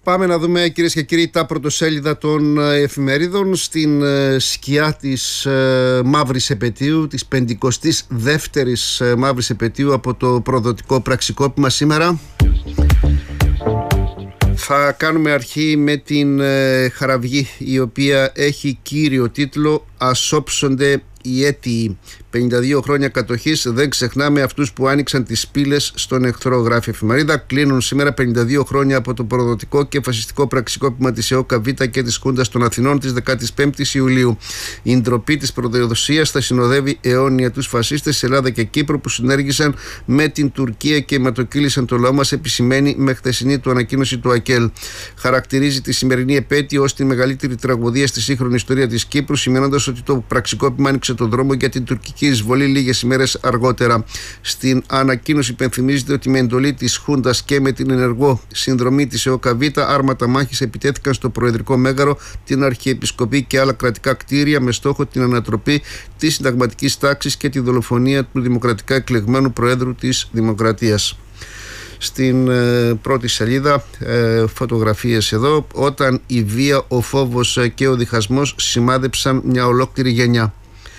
Πάμε να δούμε, κυρίες και κύριοι, τα πρωτοσέλιδα των εφημερίδων στην σκιά της μαύρης επετείου, της 52ης μαύρης επετείου από το προδοτικό πραξικόπημα σήμερα. Θα κάνουμε αρχή με την Χαραυγή, η οποία έχει κύριο τίτλο «Ας όψονται οι αίτιοι». 52 χρόνια κατοχής, δεν ξεχνάμε αυτούς που άνοιξαν τις πύλες στον εχθρό, γράφει η εφημερίδα. Κλείνουν σήμερα 52 χρόνια από το προδοτικό και φασιστικό πραξικόπημα της ΕΟΚΑΒ και της Χούντας των Αθηνών της 15ης Ιουλίου. Η ντροπή της προδοσίας θα συνοδεύει αιώνια τους φασίστες της Ελλάδα και Κύπρου που συνέργησαν με την Τουρκία και αιματοκύλησαν το λαό μας, επισημαίνει με χθεσινή του ανακοίνωση του ΑΚΕΛ. Χαρακτηρίζει τη σημερινή επέτειο ως τη μεγαλύτερη τραγωδία στη σύγχρονη ιστορία της Κύπρου, σημαίνοντας ότι το πραξικόπημα άνοιξε τον δρόμο για την τουρκική εισβολή λίγες ημέρες αργότερα. Στην ανακοίνωση υπενθυμίζεται ότι με εντολή της Χούντας και με την ενεργό συνδρομή της ΕΟΚΑΒ, άρματα μάχης επιτέθηκαν στο Προεδρικό Μέγαρο, την Αρχιεπισκοπή και άλλα κρατικά κτίρια με στόχο την ανατροπή της συνταγματικής τάξης και τη δολοφονία του δημοκρατικά εκλεγμένου Προέδρου της Δημοκρατίας. Στην πρώτη σελίδα φωτογραφίες εδώ, όταν η βία, ο φόβος και ο διχασμός σημάδεψαν μια ολόκληρη γενιά.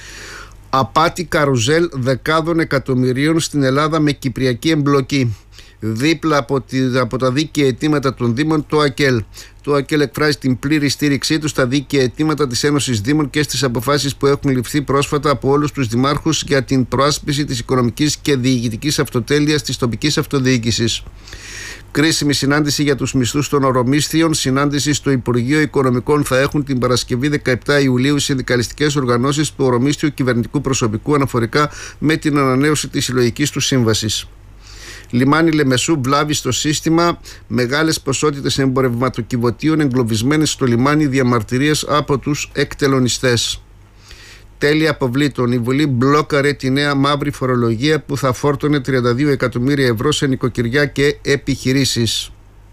Απάτη καρουζέλ δεκάδων εκατομμυρίων στην Ελλάδα με κυπριακή εμπλοκή. Δίπλα από τα δίκαια αιτήματα των Δήμων, το ΑΚΕΛ. Το ΑΚΕΛ εκφράζει την πλήρη στήριξή του στα δίκαια αιτήματα της Ένωσης Δήμων και στις αποφάσεις που έχουν ληφθεί πρόσφατα από όλους τους δημάρχους για την προάσπιση της οικονομικής και διοικητικής αυτοτέλειας της τοπικής αυτοδιοίκησης. Κρίσιμη συνάντηση για τους μισθούς των ορομίσθιων. Συνάντηση στο Υπουργείο Οικονομικών θα έχουν την Παρασκευή 17 Ιουλίου οι συνδικαλιστικές οργανώσεις του ορομίσθιου κυβερνητικού προσωπικού αναφορικά με την ανανέωση της συλλογικής του σύμβασης. Λιμάνι Λεμεσού, βλάβη στο σύστημα. Μεγάλες ποσότητες εμπορευματοκιβωτίων εγκλωβισμένες στο λιμάνι, διαμαρτυρίες από τους εκτελονιστές. Τέλη αποβλήτων. Η Βουλή μπλόκαρε τη νέα μαύρη φορολογία που θα φόρτωνε 32 εκατομμύρια ευρώ σε νοικοκυριά και επιχειρήσεις.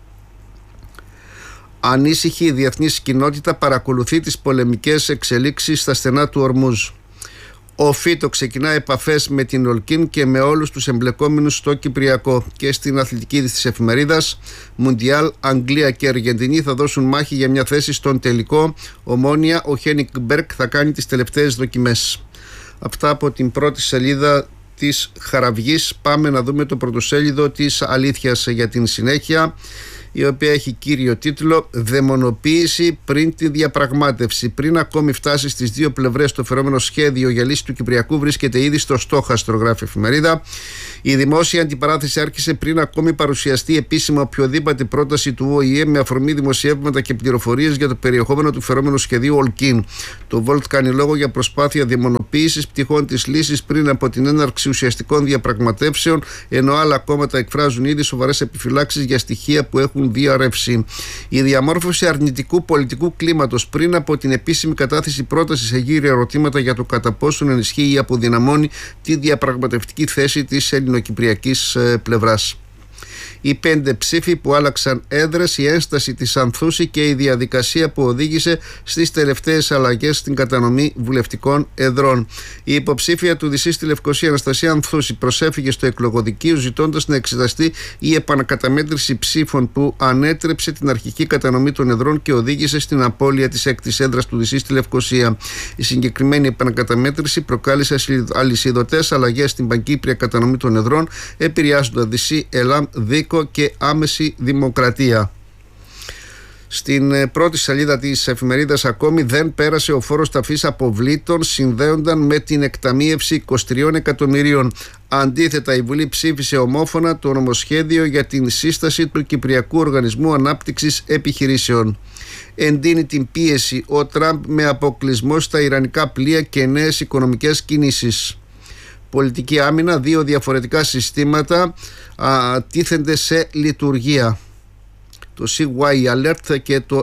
Ανήσυχη η διεθνής κοινότητα παρακολουθεί τις πολεμικές εξελίξεις στα στενά του Ορμούζ. Ο Φίτο ξεκινά επαφές με την Ολκίν και με όλους τους εμπλεκόμενους στο Κυπριακό. Και στην αθλητική είδηση της εφημερίδας, Μουντιάλ, Αγγλία και Αργεντινή θα δώσουν μάχη για μια θέση στον τελικό. Ομόνοια, ο Χένικ Μπέρκ θα κάνει τις τελευταίες δοκιμές. Αυτά από την πρώτη σελίδα της Χαραυγής. Πάμε να δούμε το πρωτοσέλιδο της Αλήθειας για την συνέχεια, η οποία έχει κύριο τίτλο «Δαιμονοποίηση πριν τη διαπραγμάτευση». Πριν ακόμη φτάσει στις δύο πλευρές το φερόμενο σχέδιο για λύση του Κυπριακού βρίσκεται ήδη στο στόχαστρο, γράφει εφημερίδα. Η δημόσια αντιπαράθεση άρχισε πριν ακόμη παρουσιαστεί επίσημα οποιοδήποτε πρόταση του ΟΗΕ με αφορμή δημοσιεύματα και πληροφορίες για το περιεχόμενο του φερόμενου σχεδίου Ολκίν. Το Volt κάνει λόγο για προσπάθεια δαιμονοποίησης πτυχών της λύσης πριν από την έναρξη ουσιαστικών διαπραγματεύσεων, ενώ άλλα κόμματα εκφράζουν ήδη σοβαρές επιφυλάξεις για στοιχεία που έχουν διαρρεύσει. Η διαμόρφωση αρνητικού πολιτικού κλίματος πριν από την επίσημη κατάθεση πρότασης εγείρια ερωτήματα για το κατά πόσον ενισχύει ή αποδυναμώνει τη διαπραγματευτική θέση της ελληνοκυπριακής πλευράς. Οι 5 ψήφοι που άλλαξαν έδρες, η ένσταση της Ανθούση και η διαδικασία που οδήγησε στις τελευταίες αλλαγές στην κατανομή βουλευτικών εδρών. Η υποψήφια του Δυσσή στη Λευκοσία, Αναστασία Ανθούση, προσέφυγε στο εκλογοδικείο ζητώντας να εξεταστεί η επανακαταμέτρηση ψήφων που ανέτρεψε την αρχική κατανομή των εδρών και οδήγησε στην απώλεια της 6ης έδρας του Δυσσή στη Λευκοσία. Η συγκεκριμένη επανακαταμέτρηση προκάλεσε αλυσιδωτές αλλαγές στην παγκύπρια κατανομή των εδρών, επηρεάζοντας Δυσσή, Ελάμ, Δίκο και άμεση δημοκρατία. Στην πρώτη σελίδα της εφημερίδας ακόμη, δεν πέρασε ο φόρος ταφής αποβλήτων, συνδέονταν με την εκταμείευση 23 εκατομμυρίων. Αντίθετα, η Βουλή ψήφισε ομόφωνα το νομοσχέδιο για την σύσταση του Κυπριακού Οργανισμού Ανάπτυξης Επιχειρήσεων. Εντείνει την πίεση ο Τραμπ με αποκλεισμό στα ιρανικά πλοία και νέες οικονομικές κινήσεις. Πολιτική άμυνα, 2 διαφορετικά συστήματα τίθενται σε λειτουργία. Το CY Alert και το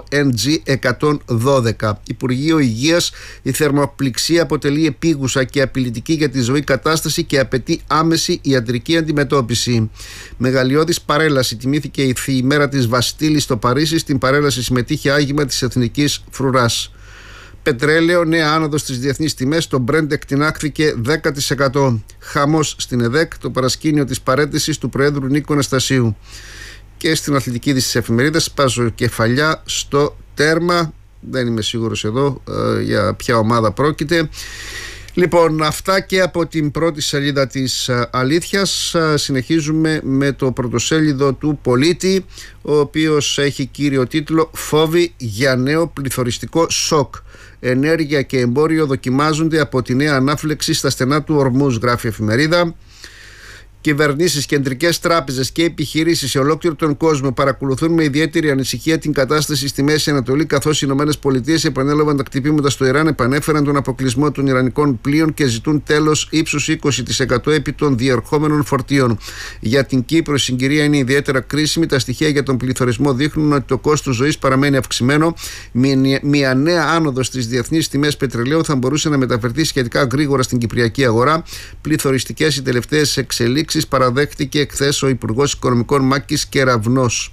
NG112. Υπουργείο Υγείας, η θερμοπληξία αποτελεί επίγουσα και απειλητική για τη ζωή κατάσταση και απαιτεί άμεση ιατρική αντιμετώπιση. Μεγαλειώδης παρέλαση. Τιμήθηκε η ημέρα της Βαστίλης στο Παρίσι. Στην παρέλαση συμμετείχε άγημα της Εθνικής Φρουράς. Πετρέλαιο, νέα άνοδος στις διεθνείς τιμές. Το Brent εκτινάχθηκε 10%. Χαμός στην ΕΔΕΚ, το παρασκήνιο της παραίτησης του Προέδρου Νίκου Αναστασίου. Και στην αθλητική είδηση της εφημερίδας, παζοκεφαλιά στο τέρμα. Δεν είμαι σίγουρος εδώ για ποια ομάδα πρόκειται. Λοιπόν, αυτά και από την πρώτη σελίδα της Αλήθειας. Συνεχίζουμε με το πρωτοσέλιδο του Πολίτη, ο οποίος έχει κύριο τίτλο «Φόβοι για νέο πληθωριστικό σοκ. Ενέργεια και εμπόριο δοκιμάζονται από τη νέα ανάφλεξη στα στενά του Ορμούζ», γράφει η εφημερίδα. Κυβερνήσεις, κεντρικές τράπεζες και επιχειρήσεις σε ολόκληρο τον κόσμο παρακολουθούν με ιδιαίτερη ανησυχία την κατάσταση στη Μέση Ανατολή, καθώς οι ΗΠΑ επανέλαβαν τα χτυπήματα στο Ιράν, επανέφεραν τον αποκλεισμό των Ιρανικών πλοίων και ζητούν τέλος ύψους 20% επί των διερχόμενων φορτίων. Για την Κύπρο η συγκυρία είναι ιδιαίτερα κρίσιμη. Τα στοιχεία για τον πληθωρισμό δείχνουν ότι το κόστος ζωής παραμένει αυξημένο. Μια νέα άνοδος στις διεθνείς τιμές πετρελαίου θα μπορούσε να μεταφερθεί σχετικά γρήγορα στην κυπριακή αγορά. Πληθωριστικές οι τελευταίες εξελίξεις, παραδέχτηκε εχθές ο Υπουργός Οικονομικών Μάκης Κεραυνός.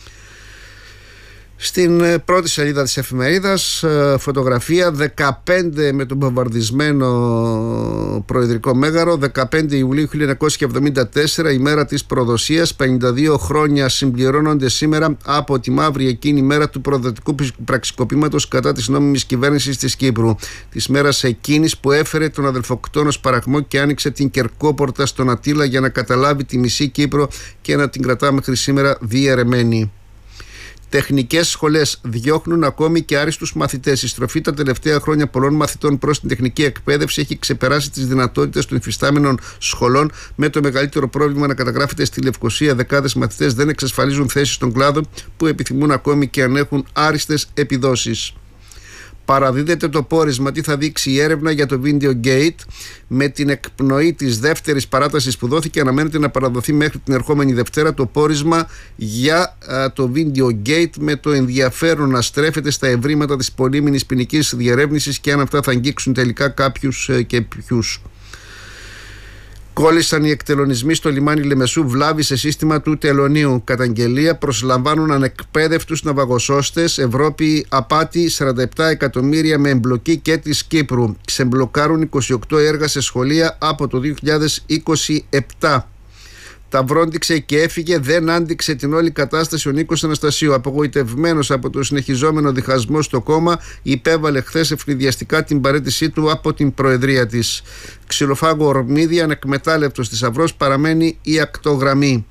Στην πρώτη σελίδα της εφημερίδας, φωτογραφία 15 με τον βομβαρδισμένο Προεδρικό Μέγαρο, 15 Ιουλίου 1974, ημέρα της προδοσίας. 52 χρόνια συμπληρώνονται σήμερα από τη μαύρη εκείνη μέρα του προδοτικού πραξικοπήματος κατά της νόμιμης κυβέρνησης της Κύπρου. Της μέρας εκείνης που έφερε τον αδελφοκτόνο σπαραγμό και άνοιξε την Κερκόπορτα στον Αττήλα για να καταλάβει τη μισή Κύπρο και να την κρατά μέχρι σήμερα διαιρεμένη. Τεχνικές σχολές διώχνουν ακόμη και άριστους μαθητές. Η στροφή τα τελευταία χρόνια πολλών μαθητών προς την τεχνική εκπαίδευση έχει ξεπεράσει τις δυνατότητες των υφιστάμενων σχολών, με το μεγαλύτερο πρόβλημα να καταγράφεται στη Λευκοσία. Δεκάδες μαθητές δεν εξασφαλίζουν θέσεις στον κλάδο που επιθυμούν ακόμη και αν έχουν άριστες επιδόσεις. Παραδίδεται το πόρισμα τι θα δείξει η έρευνα για το Video Gate. Με την εκπνοή της δεύτερης παράτασης που δόθηκε, αναμένεται να παραδοθεί μέχρι την ερχόμενη Δευτέρα το πόρισμα για το Video Gate, με το ενδιαφέρον να στρέφεται στα ευρήματα της πολύμηνης ποινικής διερεύνησης και αν αυτά θα αγγίξουν τελικά κάποιους και ποιους. Κόλλησαν οι εκτελονισμοί στο λιμάνι Λεμεσού, βλάβη σε σύστημα του τελωνίου. Καταγγελία, προσλαμβάνουν ανεκπαίδευτους ναυαγοσώστες. Ευρώπη απάτη 47 εκατομμύρια με εμπλοκή και της Κύπρου. Ξεμπλοκάρουν 28 έργα σε σχολεία από το 2027. Τα βρόντιξε και έφυγε, δεν άντιξε την όλη κατάσταση ο Νίκος Αναστασίου. Απογοητευμένος από το συνεχιζόμενο διχασμό στο κόμμα, υπέβαλε χθες ευνηδιαστικά την παραίτησή του από την προεδρία της. Ξυλοφάγο ορμίδι, ανεκμετάλλευτος θησαυρός, παραμένει η ακτογραμμή.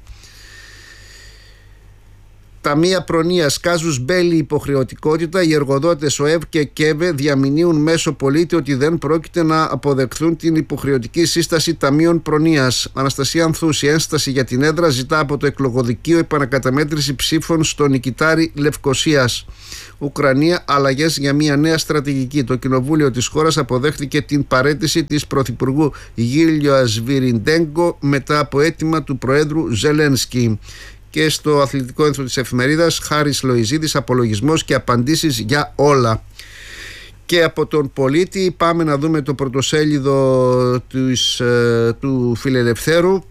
Ταμεία προνοίας, κάζους μπέλη υποχρεωτικότητα. Οι εργοδότες ΟΕΒ και ΚΕΒΕ διαμηνύουν μέσω πολίτη ότι δεν πρόκειται να αποδεχθούν την υποχρεωτική σύσταση ταμείων προνοίας. Αναστασία Ανθούση, ένσταση για την έδρα, ζητά από το εκλογοδικείο επανακαταμέτρηση ψήφων στο νικητάρι Λευκοσίας. Ουκρανία, αλλαγές για μια νέα στρατηγική. Το κοινοβούλιο της χώρας αποδέχτηκε την παραίτηση της Πρωθυπουργού Γίλιο Σβιριντέγκο μετά από αίτημα του Προέδρου Ζελένσκι. Και στο αθλητικό ένθρο της εφημερίδας, Χάρης Λοϊζίδης, απολογισμός και απαντήσεις για όλα. Και από τον Πολίτη πάμε να δούμε το πρωτοσέλιδο του Φιλελευθέρου.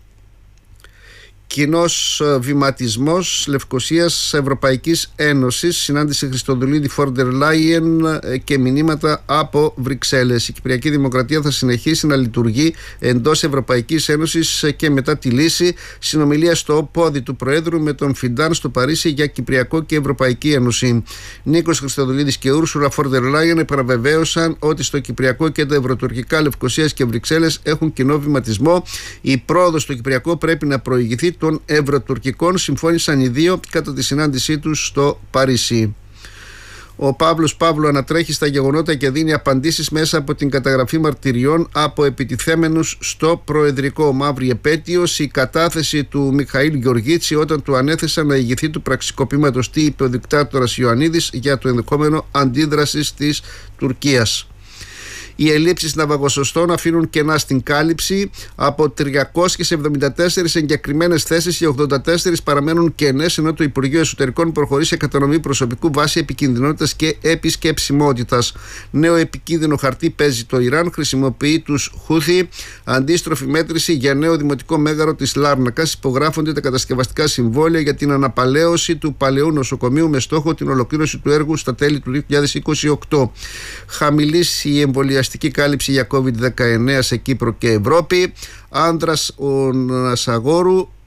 Κοινός βηματισμός Λευκοσίας Ευρωπαϊκής Ένωσης, συνάντηση Χριστοδουλίδη Φόρντερ Λάιεν και μηνύματα από Βρυξέλλες. Η Κυπριακή Δημοκρατία θα συνεχίσει να λειτουργεί εντός Ευρωπαϊκής Ένωσης και μετά τη λύση. Συνομιλία στο πόδι του Προέδρου με τον Φιντάν στο Παρίσι για Κυπριακό και Ευρωπαϊκή Ένωση. Νίκος Χριστοδουλίδης και Ούρσουλα Φόρντερ Λάιεν επαναβεβαίωσαν ότι στο Κυπριακό και τα ευρωτουρκικά Λευκοσίας και Βρυξέλλες έχουν κοινό βηματισμό. Η πρόοδος στο Κυπριακό πρέπει να προηγηθεί των ευρωτουρκικών, συμφώνησαν οι δύο κατά τη συνάντησή τους στο Παρίσι. Ο Παύλος Παύλου ανατρέχει στα γεγονότα και δίνει απαντήσεις μέσα από την καταγραφή μαρτυριών από επιτιθέμενους στο Προεδρικό. Μαύρη επέτειος, η κατάθεση του Μιχαήλ Γεωργίτσι όταν του ανέθεσαν να ηγηθεί του πραξικοπήματος. Τι είπε ο δικτάτορας Ιωαννίδης για το ενδεχόμενο αντίδρασης της Τουρκίας. Οι ελλείψεις ναυαγοσωστών αφήνουν κενά στην κάλυψη. Από 374 εγκεκριμένες θέσεις, οι 84 παραμένουν κενές, ενώ το Υπουργείο Εσωτερικών προχωρεί σε κατανομή προσωπικού βάσει επικινδυνότητας και επισκεψιμότητας. Νέο επικίνδυνο χαρτί παίζει το Ιράν, χρησιμοποιεί τους Χούθι. Αντίστροφη μέτρηση για νέο δημοτικό μέγαρο της Λάρνακας. Υπογράφονται τα κατασκευαστικά συμβόλαια για την αναπαλαίωση του παλαιού νοσοκομείου με στόχο την ολοκλήρωση του έργου στα τέλη του 2028. Χαμηλής η εμβολιαστική κάλυψη για COVID-19 σε Κύπρο και Ευρώπη. Άνδρας ο Νασαγόρου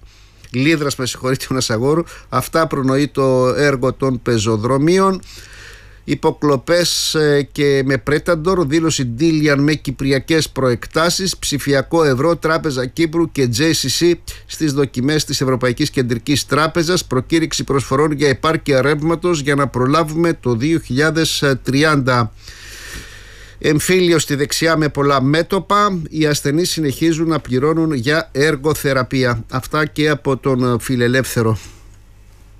Λίδρας, με συγχωρείτε, ο Νασαγόρου. Αυτά προνοεί το έργο των πεζοδρομίων. Υποκλοπές και με Πρέταντορ, δήλωση Ντίλιαν με κυπριακές προεκτάσεις, ψηφιακό ευρώ, Τράπεζα Κύπρου και JCC στις δοκιμές της Ευρωπαϊκής Κεντρικής Τράπεζας, προκήρυξη προσφορών για επάρκεια ρεύματος για να προλάβουμε το 2030. Εμφύλιο στη δεξιά με πολλά μέτωπα, οι ασθενείς συνεχίζουν να πληρώνουν για εργοθεραπεία. Αυτά και από τον Φιλελεύθερο.